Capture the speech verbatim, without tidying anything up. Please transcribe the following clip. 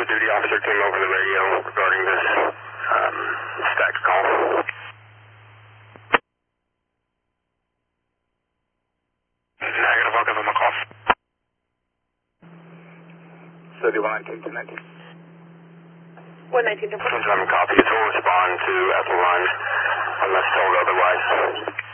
duty officer came over the radio regarding this um, stacked call. Negative, I'll give him a call. City one nineteen to nineteen. one nineteen to Since I'm copy, it will respond to Ethelline unless told otherwise.